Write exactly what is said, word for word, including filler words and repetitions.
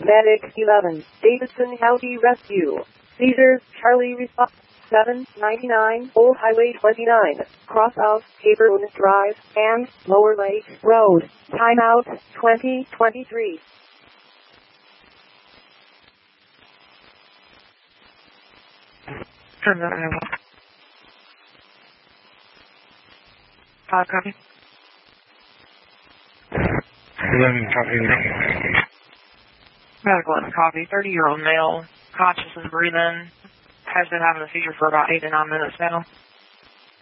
Medic eleven, Davidson County Rescue. Seizures, Charlie response. seven ninety-nine Old Highway twenty-nine, cross of Caperton Drive and Lower Lake Road. Timeout twenty twenty-three. Turn that over. Five copy. Eleven copy. Medical eleven copy. Thirty-year-old male, conscious and breathing. Has been having a seizure for about eight to nine minutes now.